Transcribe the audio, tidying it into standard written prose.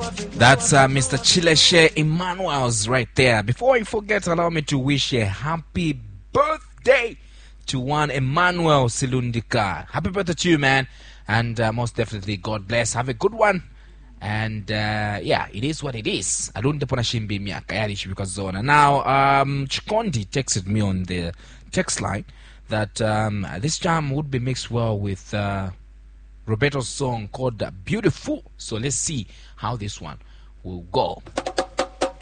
That's Mr. Chileshe Emmanuel's right there. Before I forget, allow me to wish a happy birthday to one Emmanuel Silundika. Happy birthday to you, man. And most definitely, God bless. Have a good one. And yeah, it is what it is. I don't depend on Shimbi Miaka Yarish because Zona. Now, Chikondi texted me on the text line that this jam would be mixed well with Roberto's song called Beautiful. So let's see how this one will go.